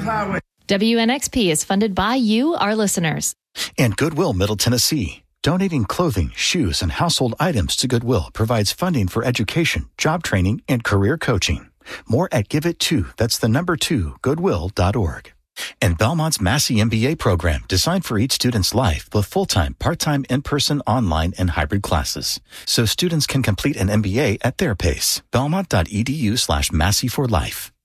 WNXP is funded by you, our listeners. And Goodwill Middle Tennessee. Donating clothing, shoes, and household items to Goodwill provides funding for education, job training, and career coaching. More at GiveIt2, that's the number 2, goodwill.org. And Belmont's Massey MBA program, designed for each student's life with full-time, part-time, in-person, online, and hybrid classes. So students can complete an MBA at their pace. Belmont.edu/Massey for life.